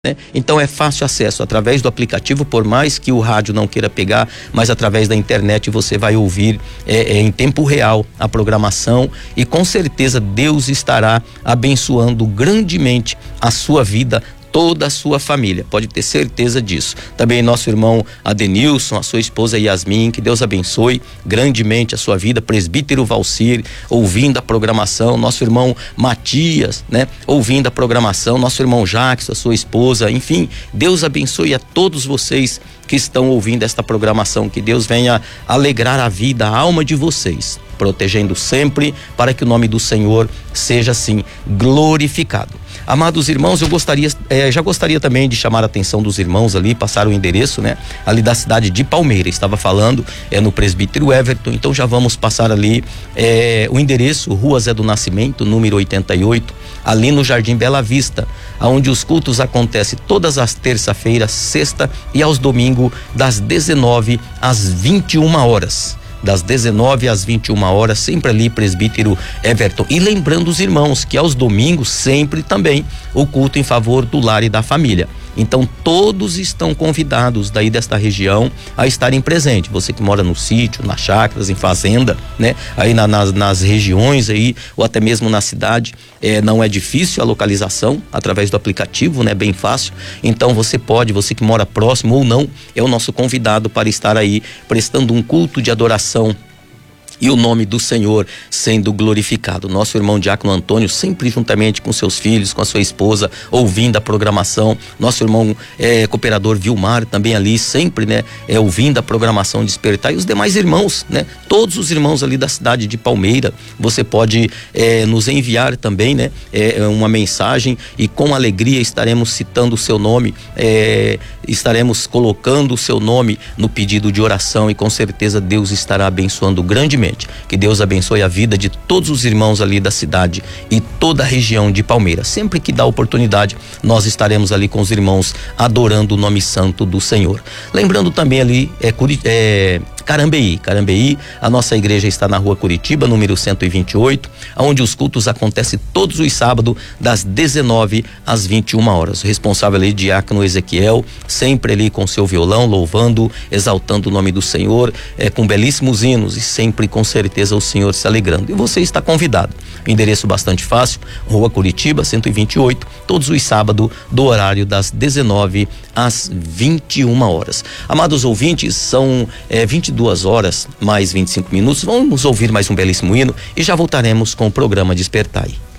né? Então é fácil acesso através do aplicativo, por mais que o rádio não queira pegar, mas através da internet você vai ouvir em tempo real a programação, e com certeza Deus estará abençoando grandemente a sua vida, toda a sua família, pode ter certeza disso. Também nosso irmão Adenilson, a sua esposa Yasmin, que Deus abençoe grandemente a sua vida. Presbítero Valcir, ouvindo a programação. Nosso irmão Matias, né, ouvindo a programação. Nosso irmão Jacques, a sua esposa, enfim, Deus abençoe a todos vocês que estão ouvindo esta programação. Que Deus venha alegrar a vida, a alma de vocês, protegendo sempre, para que o nome do Senhor seja assim glorificado. Amados irmãos, eu já gostaria também de chamar a atenção dos irmãos ali, passar o endereço, né? Ali da cidade de Palmeira, estava falando, no presbítero Everton, então já vamos passar ali o endereço, Rua Zé do Nascimento, número 88, ali no Jardim Bela Vista, onde os cultos acontecem todas as terça-feiras, sexta e aos domingos, das 19 às 21 horas. Das 19 às 21 horas, sempre ali, presbítero Everton. E lembrando os irmãos que aos domingos sempre também o culto em favor do lar e da família. Então todos estão convidados daí desta região a estarem presentes. Você que mora no sítio, nas chácaras, em fazenda, né? Aí nas regiões aí, ou até mesmo na cidade, não é difícil a localização através do aplicativo, né? Bem fácil. Então você que mora próximo ou não, é o nosso convidado para estar aí prestando um culto de adoração e o nome do Senhor sendo glorificado. Nosso irmão Diácono Antônio, sempre juntamente com seus filhos, com a sua esposa, ouvindo a programação. Nosso irmão cooperador Vilmar, também ali, sempre, né, ouvindo a programação Despertar. E os demais irmãos, né, todos os irmãos ali da cidade de Palmeira, você pode nos enviar também, né, uma mensagem, e com alegria estaremos citando o seu nome, estaremos colocando o seu nome no pedido de oração, e com certeza Deus estará abençoando grandemente. Que Deus abençoe a vida de todos os irmãos ali da cidade e toda a região de Palmeira. Sempre que dá oportunidade, nós estaremos ali com os irmãos adorando o nome santo do Senhor. Lembrando também ali Carambeí, a nossa igreja está na Rua Curitiba, número 128, onde os cultos acontecem todos os sábados, das 19 às 21 horas. O responsável ali, Diácono Ezequiel, sempre ali com seu violão, louvando, exaltando o nome do Senhor, com belíssimos hinos, e sempre com certeza o Senhor se alegrando. E você está convidado. Endereço bastante fácil, Rua Curitiba, 128, todos os sábados, do horário das 19 às 21 horas. Amados ouvintes, são 22 horas mais 25 minutos. Vamos ouvir mais um belíssimo hino e já voltaremos com o programa Despertai.